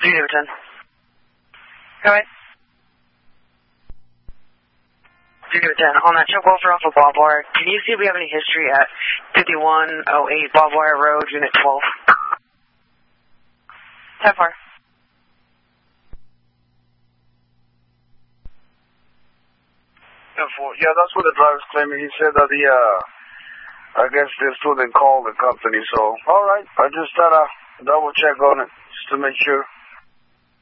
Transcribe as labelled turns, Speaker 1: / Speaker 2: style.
Speaker 1: 3010. Go ahead. 3010. On that choke welfare off of barbed wire, can you see if we have any history at 5108 Barbed Wire Road, Unit 12? 10-4.
Speaker 2: Yeah, that's what the driver's claiming. He said that I guess they still didn't call the company, so, alright, I just thought I'd double check on it, just to make sure.